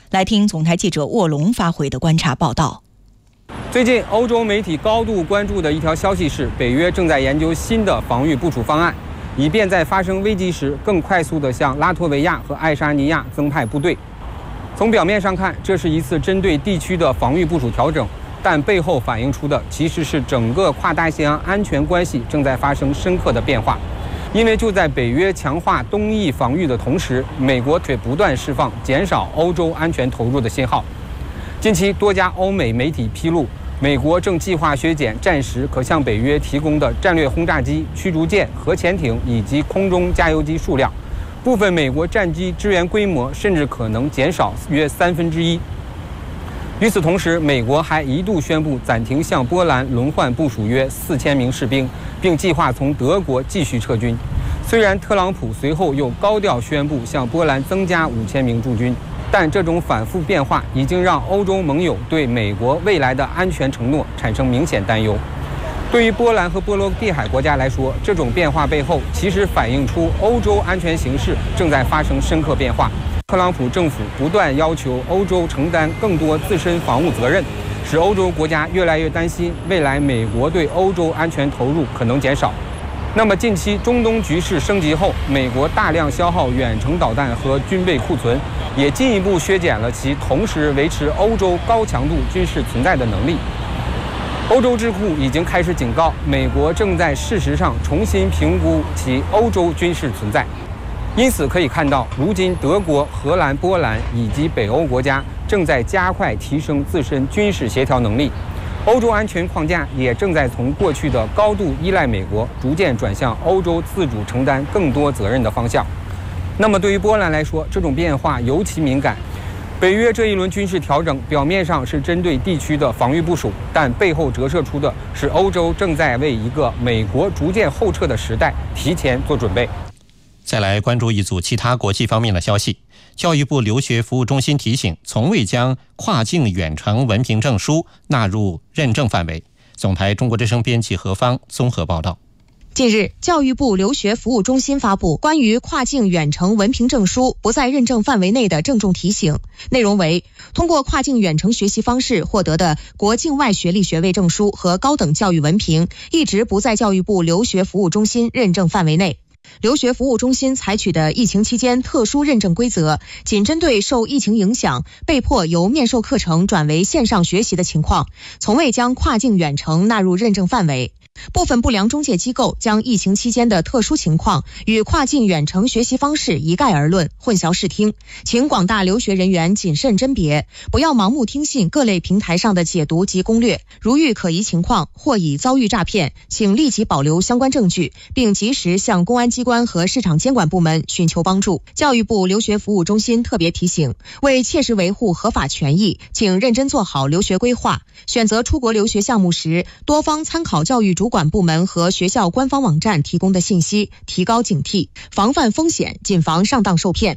来听总台记者卧龙发回的观察报道。 最近，欧洲媒体高度关注的一条消息是，北约正在研究新的防御部署方案，以便在发生危机时更快速地向拉脱维亚和爱沙尼亚增派部队。从表面上看，这是一次针对地区的防御部署调整，但背后反映出的其实是整个跨大西洋安全关系正在发生深刻的变化。因为就在北约强化东翼防御的同时，美国却不断释放减少欧洲安全投入的信号。近期，多家欧美媒体披露，美国正计划削减战时可向北约提供的战略轰炸机、驱逐舰、核潜艇以及空中加油机数量。部分美国战机支援规模甚至可能减少约1/3。与此同时，美国还一度宣布暂停向波兰轮换部署约4000名士兵，并计划从德国继续撤军。虽然特朗普随后又高调宣布向波兰增加5000名驻军，但这种反复变化已经让欧洲盟友对美国未来的安全承诺产生明显担忧。对于波兰和波罗的海国家来说，这种变化背后其实反映出欧洲安全形势正在发生深刻变化。特朗普政府不断要求欧洲承担更多自身防务责任，使欧洲国家越来越担心未来美国对欧洲安全投入可能减少。那么近期中东局势升级后，美国大量消耗远程导弹和军备库存，也进一步削减了其同时维持欧洲高强度军事存在的能力。欧洲智库已经开始警告，美国正在事实上重新评估其欧洲军事存在。因此可以看到，如今德国、荷兰、波兰以及北欧国家正在加快提升自身军事协调能力，欧洲安全框架也正在从过去的高度依赖美国，逐渐转向欧洲自主承担更多责任的方向。那么对于波兰来说，这种变化尤其敏感。北约这一轮军事调整表面上是针对地区的防御部署，但背后折射出的是欧洲正在为一个美国逐渐后撤的时代提前做准备。 再来关注一组其他国际方面的消息。教育部留学服务中心提醒，从未将跨境远程文凭证书纳入认证范围。总台中国之声编辑何芳综合报道。 近日，教育部留学服务中心发布关于跨境远程文凭证书不在认证范围内的郑重提醒，内容为：通过跨境远程学习方式获得的国境外学历学位证书和高等教育文凭，一直不在教育部留学服务中心认证范围内。留学服务中心采取的疫情期间特殊认证规则，仅针对受疫情影响被迫由面授课程转为线上学习的情况，从未将跨境远程纳入认证范围。部分不良中介机构将疫情期间的特殊情况与跨境远程学习方式一概而论，混淆视听，请广大留学人员谨慎甄别，不要盲目听信各类平台上的解读及攻略。如遇可疑情况或已遭遇诈骗，请立即保留相关证据，并及时向公安机关和市场监管部门寻求帮助。教育部留学服务中心特别提醒，为切实维护合法权益，请认真做好留学规划，选择出国留学项目时，多方参考教育主管部门和学校官方网站提供的信息，提高警惕，防范风险，谨防上当受骗。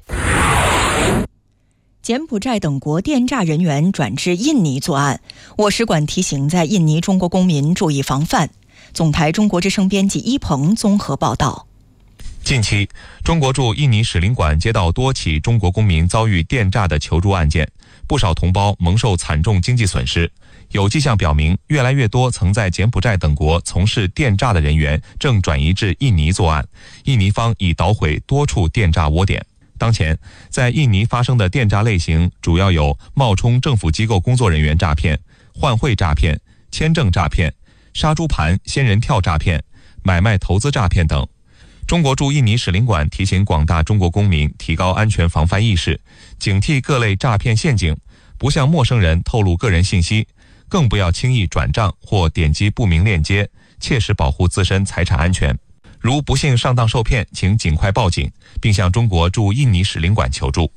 柬埔寨等国电诈人员转至印尼作案，我使馆提醒在印尼中国公民注意防范。总台中国之声编辑一鹏综合报道。 近期，中国驻印尼使领馆接到多起中国公民遭遇电诈的求助案件，不少同胞蒙受惨重经济损失。有迹象表明，越来越多曾在柬埔寨等国从事电诈的人员正转移至印尼作案，印尼方已捣毁多处电诈窝点。当前，在印尼发生的电诈类型主要有冒充政府机构工作人员诈骗、换汇诈骗、签证诈骗、杀猪盘、仙人跳诈骗、买卖投资诈骗等。中国驻印尼使领馆提醒广大中国公民提高安全防范意识，警惕各类诈骗陷阱，不向陌生人透露个人信息，更不要轻易转账或点击不明链接，切实保护自身财产安全。如不幸上当受骗，请尽快报警，并向中国驻印尼使领馆求助。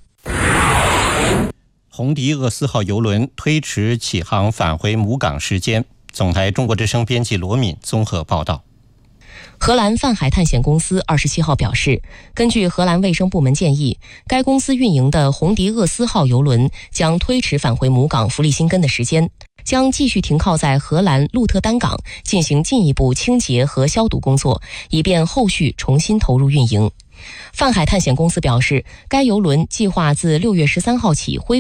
红迪厄4号邮轮推迟启航返回母港时间。总台中国之声编辑罗敏综合报道。 荷兰泛海探险公司27号表示，根据荷兰卫生部门建议，该公司运营的红迪厄4号邮轮将推迟返回母港弗利辛根的时间，将继续停靠在荷兰鹿特丹港进行进一步清洁和消毒工作，以便后续重新投入运营。泛海探险公司表示，该邮轮计划自6月13号起恢